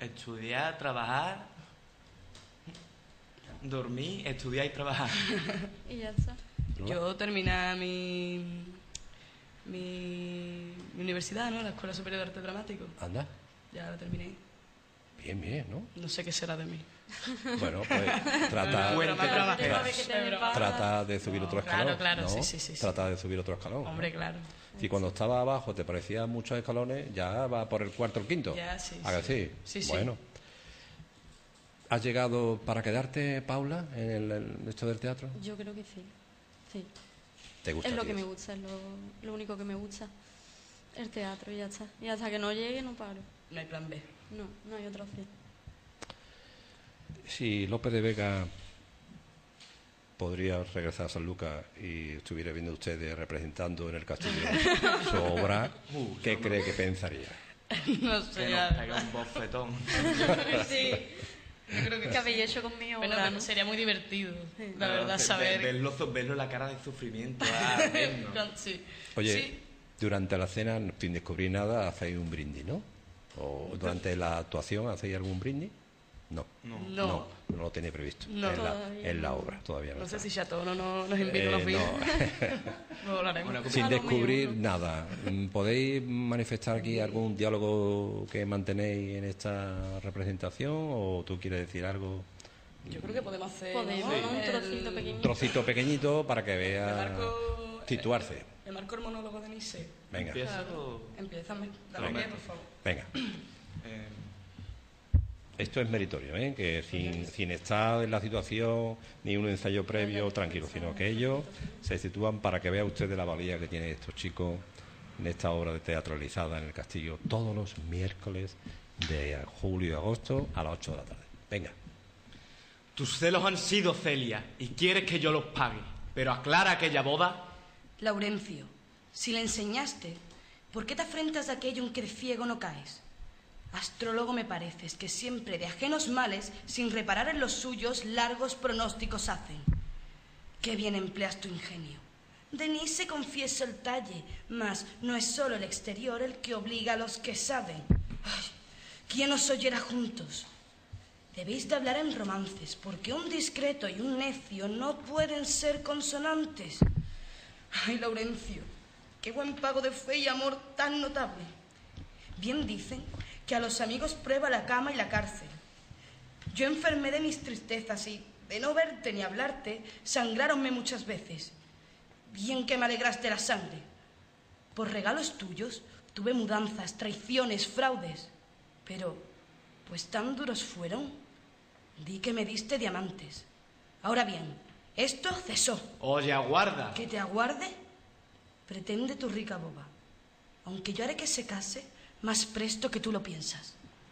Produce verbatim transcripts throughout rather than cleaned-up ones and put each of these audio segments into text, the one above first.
estudiar, trabajar, dormir, estudiar y trabajar. Y ya está. Yo terminé mi, mi, mi universidad, ¿no? La Escuela Superior de Arte Dramático. Anda. Ya la terminé. Bien, bien, ¿no? No sé qué será de mí. Bueno, pues trata, Bueno, trata, pero- trata, trata de subir otro escalón. Claro, claro, ¿no? sí, sí, sí, sí. Trata de subir otro escalón. Hombre, ¿no? claro. Si cuando estaba abajo te parecían muchos escalones, ya va por el cuarto o el quinto. Ya, sí, ¿A que sí. sí? Sí, sí. Bueno. ¿Has llegado para quedarte, Paula, en el, el hecho del teatro? Yo creo que sí. Sí. ¿Te gusta? Es lo a ti que me eso? gusta, es lo, lo único que me gusta. El teatro y ya está. Y hasta que no llegue no paro. No hay plan B. No, no hay otra opción. Si López de Vega podría regresar a San Lucas y estuviera viendo ustedes representando en el castillo su obra, Uh, ¿qué cree que pensaría? No Que sé, nos ya. pega un bofetón. Sí. Yo creo que ¿Qué habéis hecho conmigo? Bueno, pero sería muy divertido, la verdad, Ve- saber. Verlo, verlo la cara de sufrimiento. Ah, verlo. Sí. Oye, Sí. durante la cena, sin descubrir nada, hacéis un brindis, ¿no? ¿O durante la actuación hacéis algún brindis? No. No. No. No, no lo tenía previsto. No. en la, Todavía en la no. obra, todavía no. No sé está. si Chateau no, no nos invita Eh, unos vídeos. no. Lo hablaremos. Una Sin A lo descubrir mío, nada. Mm, ¿Podéis manifestar aquí algún diálogo que mantenéis en esta representación o tú quieres decir algo? Yo creo que podemos hacer. Podemos, ¿no? ¿no? Un El- trocito pequeño. Un trocito pequeñito para que Le vea marco. situarse. Le marco el monólogo de Nice. Venga, Empieza o- Empiézame. Dale Venga. pie, por favor. venga. eh, Esto es meritorio, ¿eh? Que sin, sin estar en la situación ni un ensayo previo tranquilo, sino que ellos se sitúan para que vea usted de la valía que tienen estos chicos en esta obra de teatralizada en el castillo todos los miércoles de julio y agosto a las ocho de la tarde. Venga. Tus celos han sido, Celia, y quieres que yo los pague. Pero aclara aquella boda. Laurencio, si le enseñaste, ¿por qué te afrentas de aquello en que de ciego no caes? Astrólogo me pareces, que siempre de ajenos males, sin reparar en los suyos, largos pronósticos hacen. Qué bien empleas tu ingenio. Denis se confiesa el talle, mas no es solo el exterior el que obliga a los que saben. Ay, ¿quién os oyera juntos? Debéis de hablar en romances, porque un discreto y un necio no pueden ser consonantes. Ay, Laurencio, qué buen pago de fe y amor tan notable. Bien dicen que a los amigos prueba la cama y la cárcel. Yo enfermé de mis tristezas y, de no verte ni hablarte, sangráronme muchas veces. Bien que me alegraste la sangre. Por regalos tuyos tuve mudanzas, traiciones, fraudes. Pero, pues tan duros fueron, di que me diste diamantes. Ahora bien, esto cesó. Oye, aguarda. ¿Que te aguarde? Pretende tu rica boba. Aunque yo haré que se case más presto que tú lo piensas.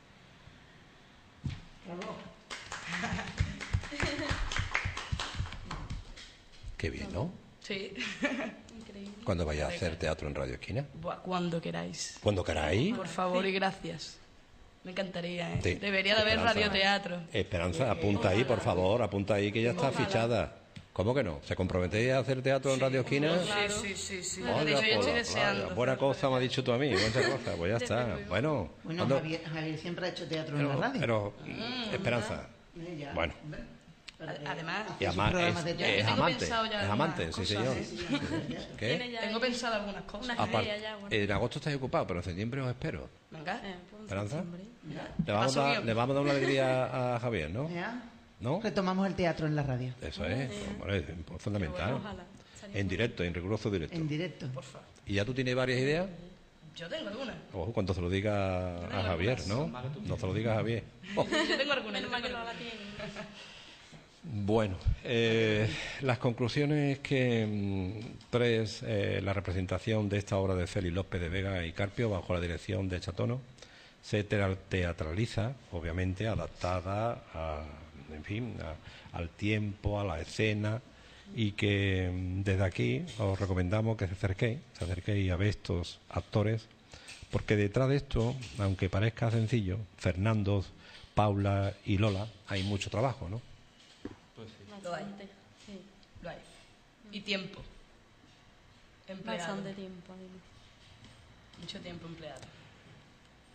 Qué bien, ¿no? Sí. Increíble. ¿Cuándo vayas a hacer teatro en Radio Esquina? Buah, cuando queráis. Cuando queráis. Por favor y gracias. Me encantaría, ¿eh? Sí. Debería de haber Esperanza. radioteatro. Esperanza, apunta ahí, por favor, apunta ahí que ya está fichada. ¿Cómo que no? ¿Se comprometéis a hacer teatro en Radio Esquina? Sí, sí, sí, sí. Vaya, De hecho, yo pues, estoy deseando. vaya, buena cosa me has dicho tú a mí, buena cosa, pues ya está. Bueno, Bueno, ¿cuándo? Javier, Javier siempre ha hecho teatro en la pero, radio. pero, Mm, Esperanza, Eh, ya, bueno. hombre, para que Además- hace y sus además programas de es, teatro. es tengo amante, pensado ya es algunas amante, sí cosas, señor. ¿eh? ¿Qué? Tiene ya Tengo ahí pensado algunas cosas. una Aparte, feria ya, bueno. en agosto estáis ocupado, pero en septiembre os espero. Venga. Eh, pues, ¿Esperanza? septiembre. Le vamos, a Paso dar, guión. le vamos a dar una alegría a Javier, ¿no? ¿Ya? ¿No? Retomamos el teatro en la radio. Eso es, bueno, es fundamental. Ojalá. En directo, en riguroso directo. En directo. Por favor. ¿Y ya tú tienes varias ideas? Yo tengo algunas. Ojo, cuando se lo diga a Javier, ¿no? No se lo diga a Javier. Oh. Yo tengo algunas. Menos yo mal que tengo no la algunas. tienen. Bueno, eh, las conclusiones que mm, tres, eh, la representación de esta obra de Félix López de Vega y Carpio bajo la dirección de Chatono se teal- teatraliza, obviamente adaptada a, en fin, a- al tiempo, a la escena y que mm, desde aquí os recomendamos que se acerquéis, se acerquéis a ver estos actores porque detrás de esto, aunque parezca sencillo, Fernando, Paula y Lola, hay mucho trabajo, ¿no? Pues sí. Bastante. Sí. Lo hay. Y tiempo. Empleado. Bastante tiempo, además. Mucho tiempo empleado.